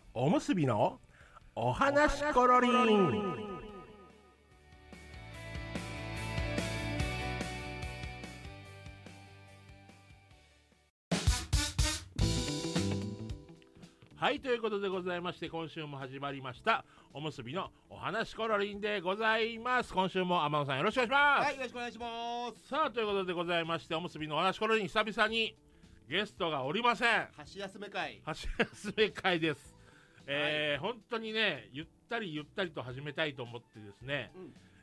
おむすびのお話コロリン。はい、ということでございまして、今週も始まりましたおむすびのお話コロリンでございます。今週も天野さんよろしくお願いします。 はい、よろしくお願いします。 さあ、ということでございまして、おむすびのお話コロリン、久々にゲストがおりません。 箸休め会。 箸休め会です。本当にね、ゆったりと始めたいと思ってですね、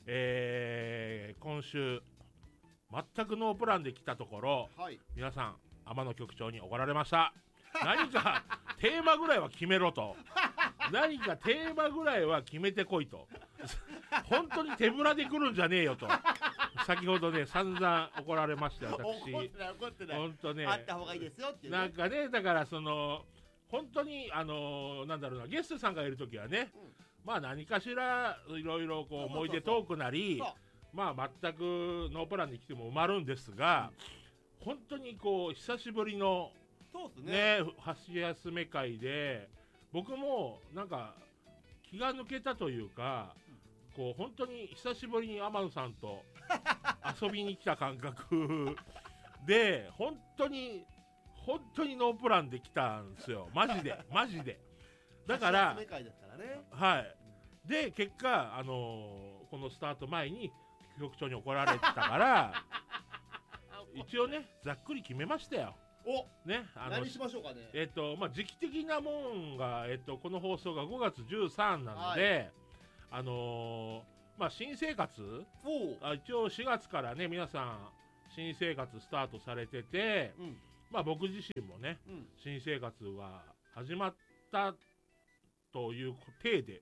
今週全くノープランで来たところ、 はい、 皆さん天野局長に怒られました。何かテーマぐらいは決めろと何かテーマぐらいは決めてこいと本当に手ぶらで来るんじゃねえよと先ほどね散々怒られました。私怒ってない本当ね、 あった方がいいですよっていう、ね、 なんかね、だからその本当になんだろうな、ゲストさんがいるときはね、まあ何かしらいろいろこう思い出トークなり、まあ全くノープランに来ても埋まるんですが、本当にこう久しぶりのそうですね、 箸休め会で僕もなんか気が抜けたというか、こう本当に久しぶりに天野さんと遊びに来た感覚で本当にノープランで来たんですよ。マジでだから箸休め会ですからね。 はい。で結果このスタート前に局長に怒られてたから一応ねざっくり決めましたよ。ね、 何しましょうかね。 まあ、時期的なもんが、この放送が5月13なので、はい、まあ、新生活一応4月からね皆さん新生活スタートされてて、まあ、僕自身もね、新生活は始まったという体で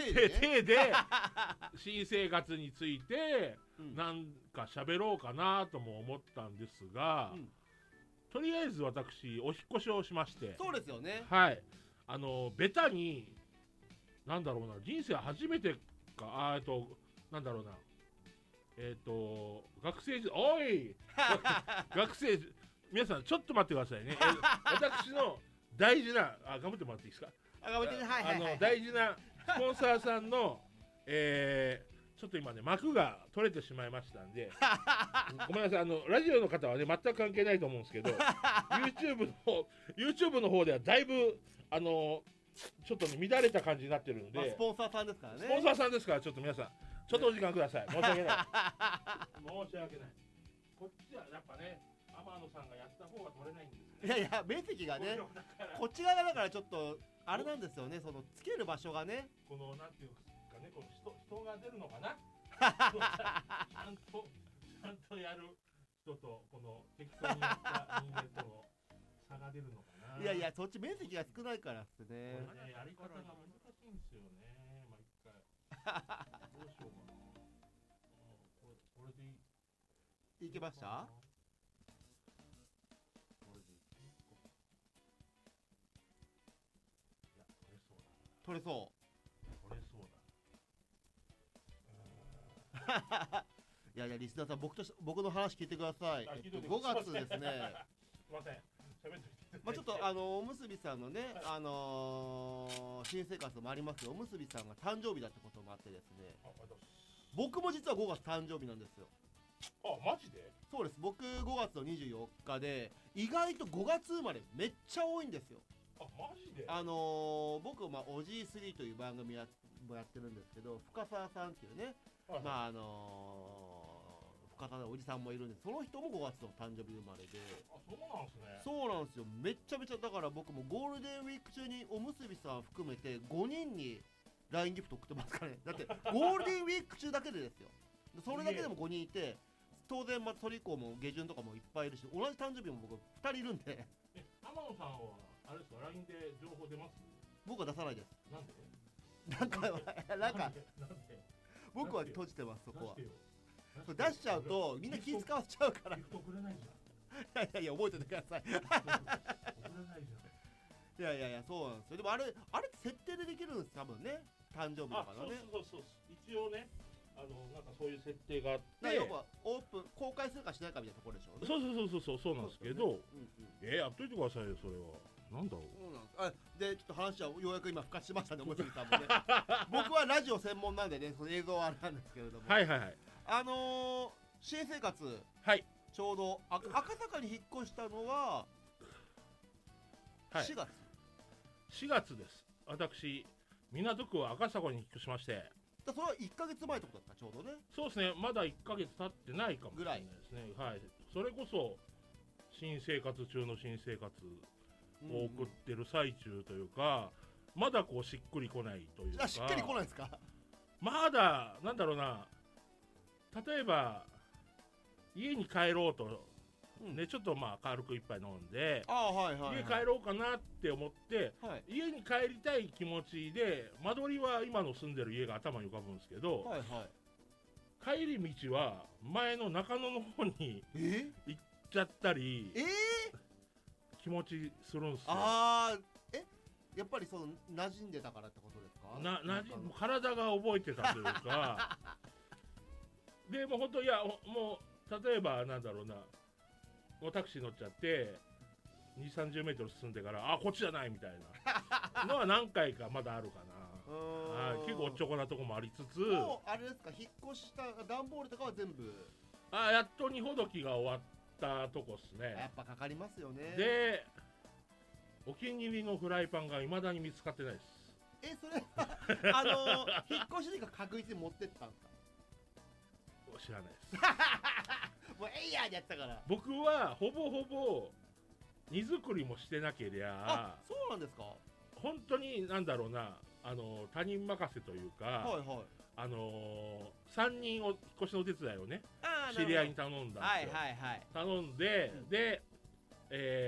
新生活についてなんか喋ろうかなとも思ったんですが、とりあえず私お引っ越しをしまして。 そうですよね。 はい、ベタになんだろうな、人生初めてかなんだろうな、学生時おい学生皆さんちょっと待ってくださいね。私の大事な頑張ってもらっていいですか。 頑張ってね。はい、 大事なスポンサーさんのちょっと今ね幕が取れてしまいましたんでごめんなさい。ラジオの方はね全く関係ないと思うんですけどYouTube の方ではだいぶちょっとね乱れた感じになってるんで、 まあ、スポンサーさんですからね。 スポンサーさんですから、ちょっと皆さんちょっとお時間ください。申し訳ない申し訳ない。こっちはやっぱね天野さんがやった方が取れないんですね。 いや面積がねこっち側だからちょっとあれなんですよね、そのつける場所がね、 このなんていうかね、この人が出るのかなちゃんとやる人とこの適当にやった人間との差が出るのかな。 いやそっち面積が少ないからってね。 これねやり方が難しいんですよね。まあ一回どうしようかな。これでいけました？取れそうだ。いやリスナーさん僕の話聞いてください。5月ですね。 すいません。喋ってまあちょっとおむすびさんのね新生活もありますけど、おむすびさんが誕生日だってこともあってですね。僕も実は5月誕生日なんですよ。 あ、マジで？ そうです。僕5月の24日で意外と5月生まれめっちゃ多いんですよ。 あ、マジで？ 僕おじい3という番組もやってるんですけど、深澤さんっていうね、まあ深澤のおじさんもいるんで、その人も5月の誕生日生まれで。 あ、そうなんですね。 そうなんですよ。めっちゃめちゃだから僕もゴールデンウィーク中におむすびさん含めて5人に LINE ギフト送ってますからね。だってゴールデンウィーク中だけでですよ。それだけでも5人いて、当然それ以降も下旬とかもいっぱいいるし、同じ誕生日も僕2人いるんで。 天野さんはあれですか、 LINE で情報出ます？ 僕は出さないです。 なんでなんか僕は閉じてます。そこは出しちゃうとみんな気使わせちゃうから。 ギフトくれないじゃん。いや覚えててください。 送れないじゃん。 いやそうなんですよ。でもあれ設定でできるんです多分ね、誕生日とかのね。 そう一応ねなんかそういう設定があって、 要はオープン公開するかしないかみたいなところでしょうね。 そうなんですけど、やっといてくださいよそれは。 なんだろう。 そうなんです。でちょっと話はようやく今復活しましたね、おむすびさんもね。僕はラジオ専門なんでね、その映像はあれなんですけれども、 はいはいはい。 新生活、 はい。 ちょうど赤坂に引っ越したのははい、 4月。 4月です。私、港区は赤坂に引っ越しまして。 それは1ヶ月前ってことですか、ちょうどね。 そうですね、まだ1ヶ月経ってないかもしれないですね。はい。それこそ、新生活中の新生活を送ってる最中というか、まだこうしっくりこないというか。 しっくりこないですか。 まだ、なんだろうな、例えば、家に帰ろうと、ね、ちょっとまあ軽く一杯飲んで、家帰ろうかなって思って、家に帰りたい気持ちで、間取りは今の住んでる家が頭に浮かぶんですけど、帰り道は前の中野の方に行っちゃったり、気持ちするんですよ。 やっぱりその馴染んでたからってことですか。 体が覚えてたというかでも本当、いやもう例えばなんだろうな、もうタクシー乗っちゃって2、30メートル進んでから、あ、こっちじゃないみたいなのは何回かまだあるかな。結構おっちょこなとこもありつつ、 もうあれですか、引っ越した段ボールとかは全部、 やっと荷ほどきが終わったとこっすね。 やっぱかかりますよね。 で、お気に入りのフライパンがいまだに見つかってないです。 それは引っ越しにか確実に持ってったんですか。 知らないですもうエイヤーでやったから。 僕はほぼほぼ荷造りもしてなけりゃ、 そうなんですか。 本当になんだろうな、他人任せというか、3人引っ越しのお手伝いをね、知り合いに頼んだんですよ。頼んで、で、